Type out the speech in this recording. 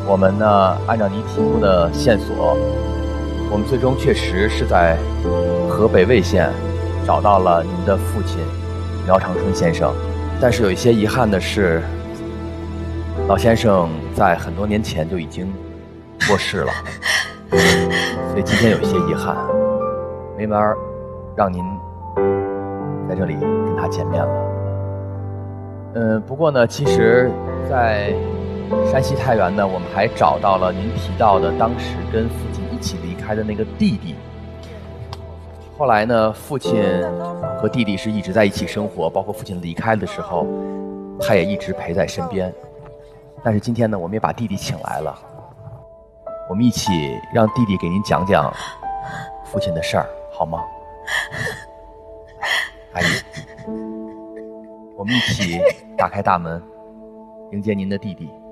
我们呢，按照你提供的线索，我们最终确实是在河北魏县找到了您的父亲苗长春先生。但是有一些遗憾的是，老先生在很多年前就已经过世了，所以今天有一些遗憾，没法让您在这里跟他见面了。不过呢，其实在山西太原呢，我们还找到了您提到的当时跟父亲一起离开的那个弟弟。后来呢，父亲和弟弟是一直在一起生活，包括父亲离开的时候，他也一直陪在身边。但是今天呢，我们也把弟弟请来了，我们一起让弟弟给您讲讲父亲的事儿，好吗？阿姨，我们一起打开大门，迎接您的弟弟。